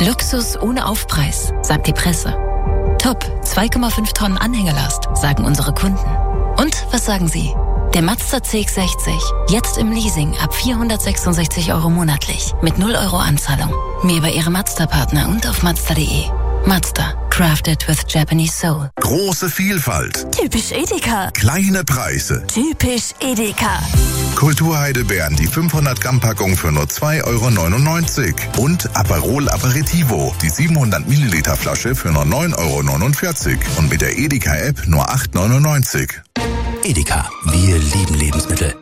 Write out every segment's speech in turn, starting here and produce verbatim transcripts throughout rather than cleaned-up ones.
Luxus ohne Aufpreis, sagt die Presse. Top, zwei Komma fünf Tonnen Anhängelast, sagen unsere Kunden. Und was sagen Sie? Der Mazda C X sechzig, jetzt im Leasing ab vierhundertsechsundsechzig Euro monatlich, mit null Euro Anzahlung. Mehr bei Ihrem Mazda-Partner und auf Mazda punkt de. Mazda, crafted with Japanese soul. Große Vielfalt. Typisch Edeka. Kleine Preise. Typisch Edeka. Kulturheidelbeeren, die fünfhundert Gramm Packung für nur zwei Euro neunundneunzig. Und Aperol Aperitivo, die siebenhundert Milliliter Flasche für nur neun Euro neunundvierzig. Und mit der Edeka-App nur acht Euro neunundneunzig. Edeka, wir lieben Lebensmittel.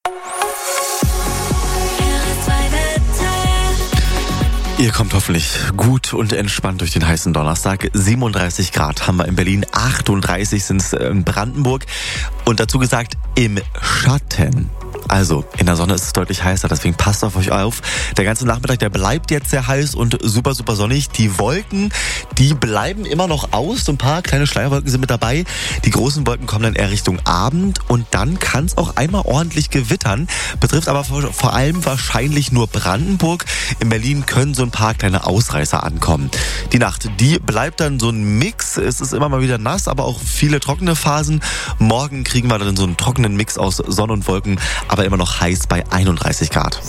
Ihr kommt hoffentlich gut und entspannt durch den heißen Donnerstag. siebenunddreißig Grad haben wir in Berlin, achtunddreißig sind es in Brandenburg und dazu gesagt im Schatten. Also, in der Sonne ist es deutlich heißer, deswegen passt auf euch auf. Der ganze Nachmittag, der bleibt jetzt sehr heiß und super, super sonnig. Die Wolken, die bleiben immer noch aus. So ein paar kleine Schleierwolken sind mit dabei. Die großen Wolken kommen dann eher Richtung Abend und dann kann es auch einmal ordentlich gewittern. Betrifft aber vor, vor allem wahrscheinlich nur Brandenburg. In Berlin können so ein paar kleine Ausreißer ankommen. Die Nacht, die bleibt dann so ein Mix. Es ist immer mal wieder nass, aber auch viele trockene Phasen. Morgen kriegen wir dann so einen trockenen Mix aus Sonne und Wolken, aber immer noch heiß bei einunddreißig Grad.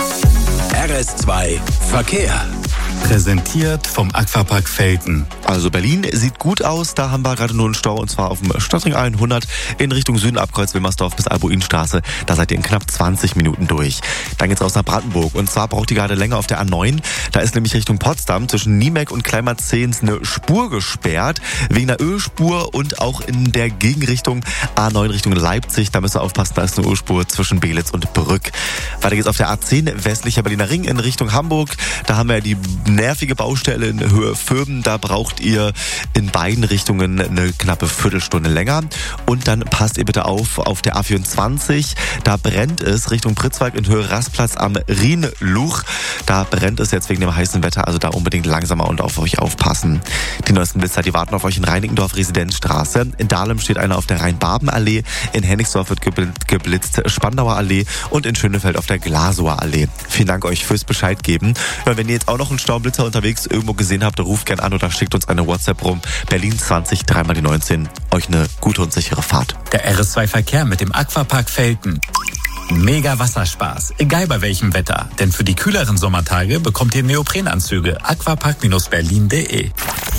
R S zwei Verkehr. Präsentiert vom Aquapark Velten. Also Berlin sieht gut aus, da haben wir gerade nur einen Stau und zwar auf dem Stadtring hundert in Richtung Süden ab Kreuz-Wilmersdorf bis Albuinstraße. Da seid ihr in knapp zwanzig Minuten durch. Dann geht's raus nach Brandenburg und zwar braucht ihr gerade länger auf der A neun. Da ist nämlich Richtung Potsdam zwischen Niemek und Kleinmarzehns eine Spur gesperrt wegen einer Ölspur und auch in der Gegenrichtung A neun Richtung Leipzig. Da müsst ihr aufpassen, da ist eine Ölspur zwischen Belitz und Brück. Weiter geht's auf der A zehn westlicher Berliner Ring in Richtung Hamburg. Da haben wir die nervige Baustelle in Höhe Vöben. Da braucht ihr in beiden Richtungen eine knappe Viertelstunde länger. Und dann passt ihr bitte auf, auf der A vierundzwanzig. Da brennt es Richtung Pritzwalk in Höhe Rastplatz am Rienluch. Da brennt es jetzt wegen dem heißen Wetter. Also da unbedingt langsamer und auf euch aufpassen. Die neuesten Blitzer, die warten auf euch in Reinickendorf, Residenzstraße. In Dahlem steht einer auf der Rhein-Barben-Allee. In Hennigsdorf wird geblitzt Spandauer Allee. Und in Schönefeld auf der Glasower Allee. Vielen Dank euch fürs Bescheid geben. Ja, wenn ihr jetzt auch noch einen Staublitzer unterwegs irgendwo gesehen habt, ruft gern an oder schickt uns eine WhatsApp rum. Berlin zwanzig, dreimal die neunzehn. Euch eine gute und sichere Fahrt. Der R S zwei Verkehr mit dem Aquapark Velten. Mega Wasserspaß, egal bei welchem Wetter. Denn für die kühleren Sommertage bekommt ihr Neoprenanzüge. aquapark Berlin punkt de.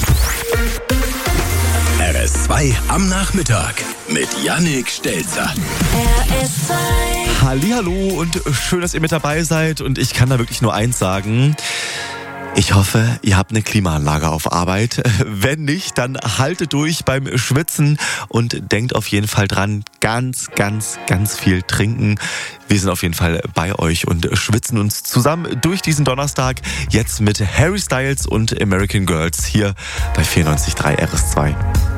R S zwei am Nachmittag mit Yannick Stelzer. R S zwei. Hallihallo und schön, dass ihr mit dabei seid. Und ich kann da wirklich nur eins sagen. Ich hoffe, ihr habt eine Klimaanlage auf Arbeit. Wenn nicht, dann haltet durch beim Schwitzen und denkt auf jeden Fall dran, ganz, ganz, ganz viel trinken. Wir sind auf jeden Fall bei euch und schwitzen uns zusammen durch diesen Donnerstag. Jetzt mit Harry Styles und American Girls hier bei vierundneunzig Komma drei R S zwei.